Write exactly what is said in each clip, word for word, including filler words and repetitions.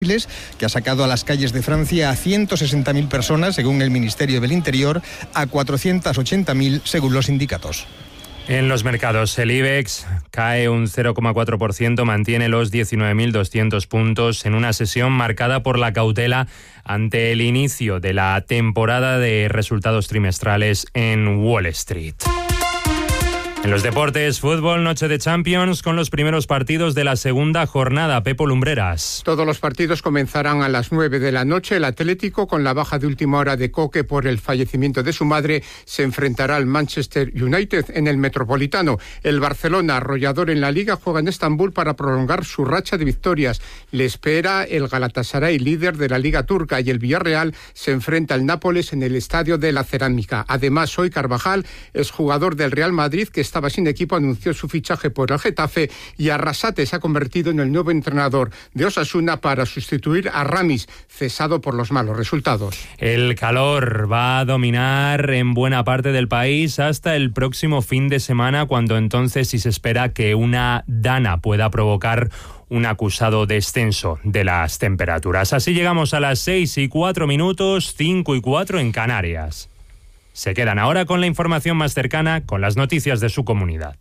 que ha sacado a las calles de Francia a ciento sesenta mil personas, según el Ministerio del Interior, a cuatrocientos ochenta mil, según los sindicatos. En los mercados, el IBEX cae un cero coma cuatro por ciento, mantiene los diecinueve mil doscientos puntos en una sesión marcada por la cautela ante el inicio de la temporada de resultados trimestrales en Wall Street. En los deportes, fútbol, noche de Champions con los primeros partidos de la segunda jornada. Pepo Lumbreras. Todos los partidos comenzarán a las nueve de la noche. El Atlético, con la baja de última hora de Coque por el fallecimiento de su madre, se enfrentará al Manchester United en el Metropolitano. El Barcelona, arrollador en la Liga, juega en Estambul para prolongar su racha de victorias. Le espera el Galatasaray, líder de la Liga Turca, y el Villarreal se enfrenta al Nápoles en el Estadio de la Cerámica. Además, hoy Carvajal, exjugador del Real Madrid, que estaba sin equipo, anunció su fichaje por el Getafe, y Arrasate se ha convertido en el nuevo entrenador de Osasuna para sustituir a Ramis, cesado por los malos resultados. El calor va a dominar en buena parte del país hasta el próximo fin de semana, cuando entonces sí se espera que una dana pueda provocar un acusado descenso de las temperaturas. Así llegamos a las seis y cuatro minutos, cinco y cuatro en Canarias. Se quedan ahora con la información más cercana, con las noticias de su comunidad.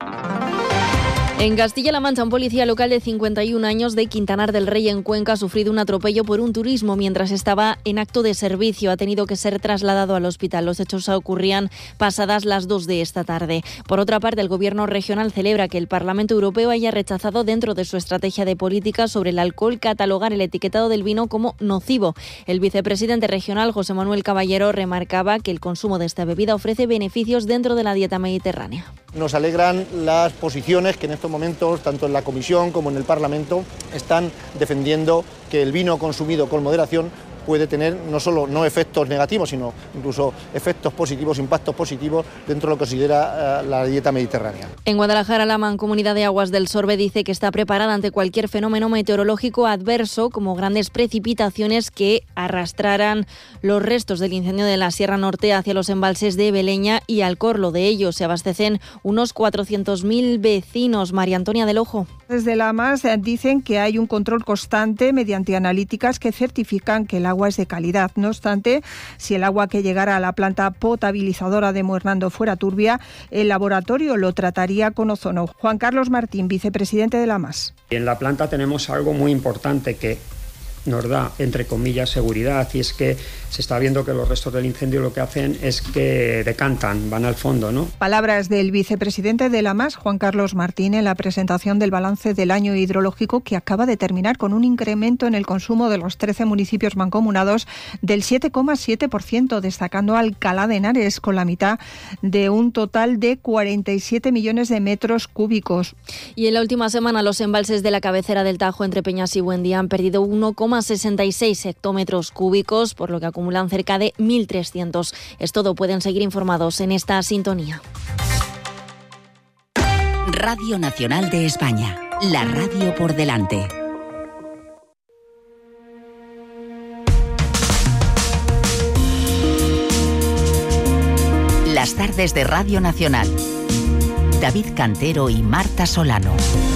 En Castilla-La Mancha, un policía local de cincuenta y un años de Quintanar del Rey, en Cuenca, ha sufrido un atropello por un turismo mientras estaba en acto de servicio. Ha tenido que ser trasladado al hospital. Los hechos ocurrían pasadas las dos de esta tarde. Por otra parte, el Gobierno regional celebra que el Parlamento Europeo haya rechazado, dentro de su estrategia de política sobre el alcohol, catalogar el etiquetado del vino como nocivo. El vicepresidente regional, José Manuel Caballero, remarcaba que el consumo de esta bebida ofrece beneficios dentro de la dieta mediterránea. Nos alegran las posiciones que en estos momentos, tanto en la Comisión como en el Parlamento, están defendiendo que el vino consumido con moderación puede tener no solo no efectos negativos, sino incluso efectos positivos, impactos positivos dentro de lo que considera uh, la dieta mediterránea. En Guadalajara, la Mancomunidad de Aguas del Sorbe dice que está preparada ante cualquier fenómeno meteorológico adverso, como grandes precipitaciones que arrastraran los restos del incendio de la Sierra Norte hacia los embalses de Beleña y Alcorlo. De ellos se abastecen unos cuatrocientos mil vecinos. María Antonia del Ojo. Desde la M A S dicen que hay un control constante mediante analíticas que certifican que el agua es de calidad. No obstante, si el agua que llegara a la planta potabilizadora de Muernando fuera turbia, el laboratorio lo trataría con ozono. Juan Carlos Martín, vicepresidente de la M A S. En la planta tenemos algo muy importante que nos da, entre comillas, seguridad, y es que se está viendo que los restos del incendio lo que hacen es que decantan, van al fondo, ¿no? Palabras del vicepresidente de la M A S, Juan Carlos Martín, en la presentación del balance del año hidrológico, que acaba de terminar con un incremento en el consumo de los trece municipios mancomunados del siete coma siete por ciento, destacando Alcalá de Henares con la mitad de un total de cuarenta y siete millones de metros cúbicos. Y en la última semana los embalses de la cabecera del Tajo entre Peñas y Buendía han perdido uno coma sesenta y seis hectómetros cúbicos, por lo que acumulan cerca de mil trescientos. Es todo, pueden seguir informados en esta sintonía. Radio Nacional de España, la radio por delante. Las tardes de Radio Nacional. David Cantero y Marta Solano.